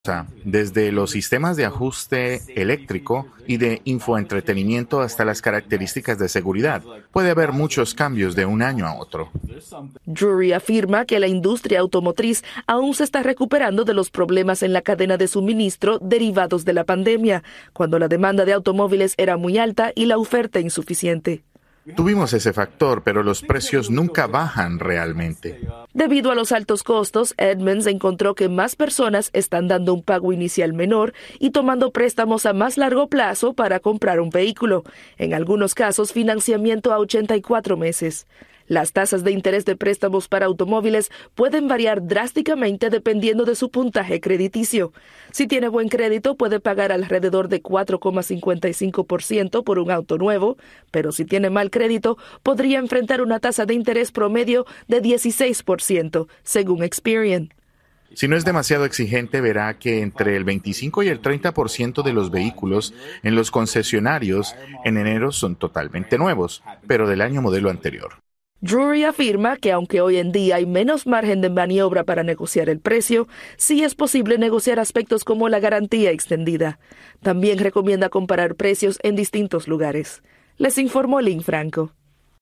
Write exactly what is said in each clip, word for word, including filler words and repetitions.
desde los sistemas de ajuste eléctrico y de infoentretenimiento hasta las características de seguridad. Puede haber muchos cambios de un año a otro. Drury afirma que la industria automotriz aún se está recuperando de los problemas en la cadena de suministro derivados de la pandemia, cuando la demanda de automóviles era muy alta y la oferta insuficiente. Tuvimos ese factor, pero los precios nunca bajan realmente. Debido a los altos costos, Edmunds encontró que más personas están dando un pago inicial menor y tomando préstamos a más largo plazo para comprar un vehículo. En algunos casos, financiamiento a ochenta y cuatro meses. Las tasas de interés de préstamos para automóviles pueden variar drásticamente dependiendo de su puntaje crediticio. Si tiene buen crédito, puede pagar alrededor de cuatro coma cincuenta y cinco por ciento por un auto nuevo, pero si tiene mal crédito, podría enfrentar una tasa de interés promedio de dieciséis por ciento, según Experian. Si no es demasiado exigente, verá que entre el veinticinco y el treinta por ciento de los vehículos en los concesionarios en enero son totalmente nuevos, pero del año modelo anterior. Drury afirma que aunque hoy en día hay menos margen de maniobra para negociar el precio, sí es posible negociar aspectos como la garantía extendida. También recomienda comparar precios en distintos lugares. Les informó Lynn Franco.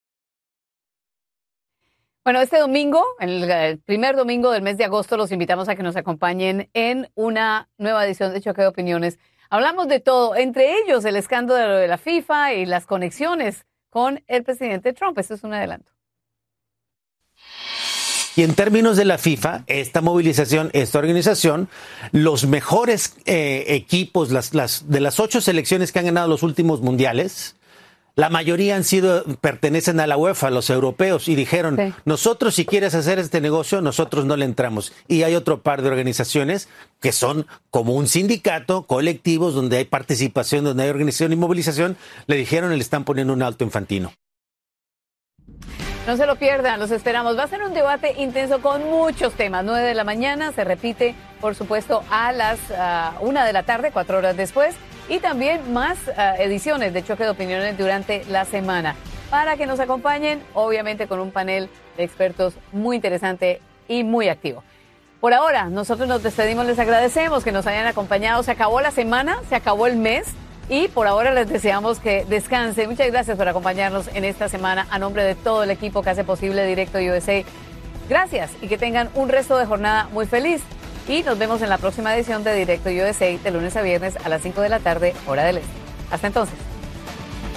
Bueno, este domingo, el primer domingo del mes de agosto, los invitamos a que nos acompañen en una nueva edición de Choque de Opiniones. Hablamos de todo, entre ellos el escándalo de la FIFA y las conexiones con el presidente Trump. Esto es un adelanto. Y en términos de la FIFA, esta movilización, esta organización, los mejores eh, equipos, las, las, de las ocho selecciones que han ganado los últimos mundiales, la mayoría han sido, pertenecen a la UEFA, los europeos, y dijeron, sí. nosotros si quieres hacer este negocio, nosotros no le entramos. Y hay otro par de organizaciones que son como un sindicato, colectivos, donde hay participación, donde hay organización y movilización, le dijeron y le están poniendo un alto infantino. No se lo pierdan, los esperamos. Va a ser un debate intenso con muchos temas. nueve de la mañana, se repite, por supuesto, a las uh, una de la tarde, cuatro horas después. Y también más uh, ediciones de Choque de Opiniones durante la semana. Para que nos acompañen, obviamente con un panel de expertos muy interesante y muy activo. Por ahora, nosotros nos despedimos, les agradecemos que nos hayan acompañado. Se acabó la semana, se acabó el mes. Y por ahora les deseamos que descansen. Muchas gracias por acompañarnos en esta semana a nombre de todo el equipo que hace posible Directo U S A. Gracias y que tengan un resto de jornada muy feliz. Y nos vemos en la próxima edición de Directo U S A de lunes a viernes a las cinco de la tarde, hora del este. Hasta entonces.